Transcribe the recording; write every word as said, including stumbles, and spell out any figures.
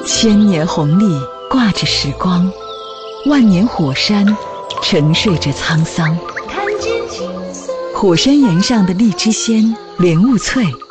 千年红历挂着时光，万年火山沉睡着沧桑。火山岩上的荔枝鲜、莲雾脆，